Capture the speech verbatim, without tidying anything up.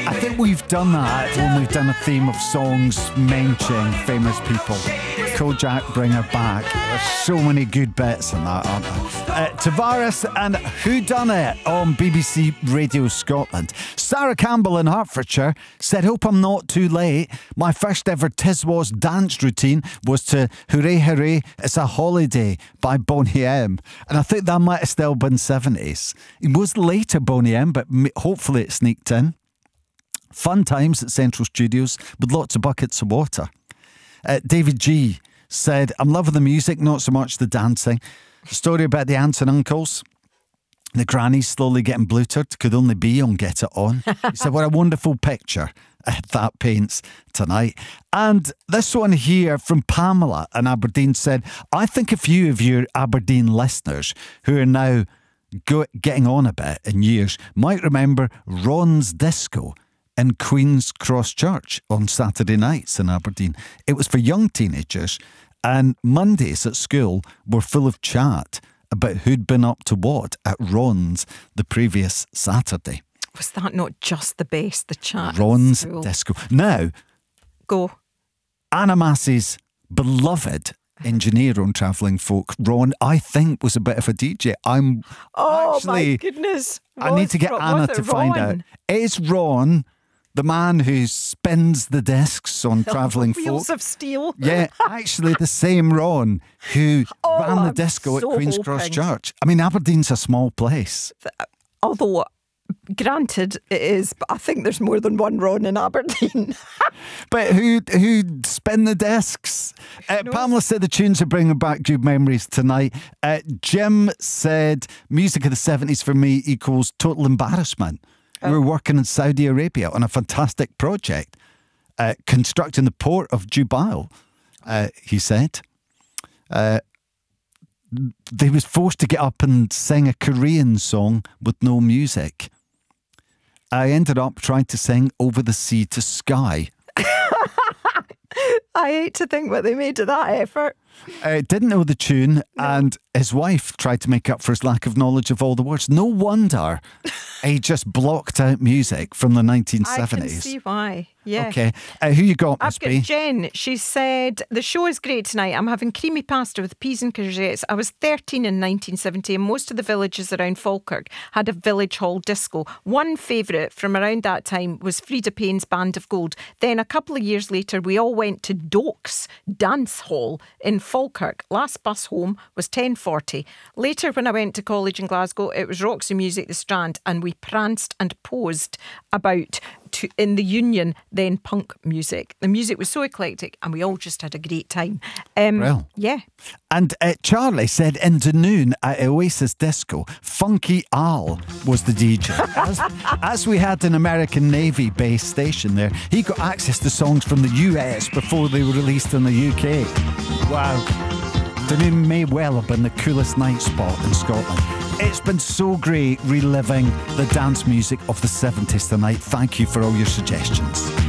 I think we've done that when we've done a theme of songs mentioning famous people. Kojak, Bring Her Back. There's so many good bits in that, aren't there? Uh, Tavares and Whodunit on B B C Radio Scotland. Sarah Campbell in Hertfordshire said, hope I'm not too late. My first ever Tiswas dance routine was to Hooray Hooray It's a Holiday by Boney M. And I think that might have still been seventies. It was later Boney M, but hopefully it sneaked in. Fun times at Central Studios with lots of buckets of water. Uh, David G said, I'm loving the music, not so much the dancing. Story about the aunts and uncles. The grannies slowly getting blutered could only be on Get It On. He said, what a wonderful picture that paints tonight. And this one here from Pamela in Aberdeen said, I think a few of your Aberdeen listeners who are now go- getting on a bit in years might remember Ron's Disco in Queen's Cross Church on Saturday nights in Aberdeen. It was for young teenagers, and Mondays at school were full of chat about who'd been up to what at Ron's the previous Saturday. Was that not just the best, the chat? Ron's Disco. Now, go. Anna Massey's beloved engineer on Travelling Folk, Ron, I think was a bit of a D J. I'm oh actually, my goodness. I need to get was Anna to Ron? find out. Is Ron the man who spins the discs on Travelling Folk? Wheels of Steel. Yeah, actually the same Ron who oh, ran the I'm disco so at Queen's hoping. Cross Church. I mean, Aberdeen's a small place. Although, granted, it is, but I think there's more than one Ron in Aberdeen. But who who spin the discs? Uh, Pamela said the tunes are bringing back good memories tonight. Uh, Jim said music of the seventies for me equals total embarrassment. We were working in Saudi Arabia on a fantastic project, uh, constructing the port of Jubail, uh, he said. Uh, they was forced to get up and sing a Korean song with no music. I ended up trying to sing Over the Sea to Sky. I hate to think what they made of that effort. Uh, didn't know the tune, no. And his wife tried to make up for his lack of knowledge of all the words. No wonder he just blocked out music from the nineteen seventies. I can see why. Yeah. Okay. Uh, who you got, Miss I've got B? Jen. She said, the show is great tonight. I'm having creamy pasta with peas and courgettes. I was thirteen in nineteen seventy and most of the villages around Falkirk had a village hall disco. One favourite from around that time was Frida Payne's Band of Gold. Then a couple of years later, we all went to Dokes Dance Hall in Falkirk. Last bus home was ten forty. Later, when I went to college in Glasgow, it was Roxy Music, the Strand, and we pranced and posed about to, in the Union, then punk music. The music was so eclectic and we all just had a great time. Um, well, yeah. And uh, Charlie said in Dunoon at Oasis Disco, Funky Al was the D J. As, as we had an American Navy base station there, he got access to songs from the U S before they were released in the U K. Wow. Dunoon may well have been the coolest night spot in Scotland. It's been so great reliving the dance music of the seventies tonight. Thank you for all your suggestions.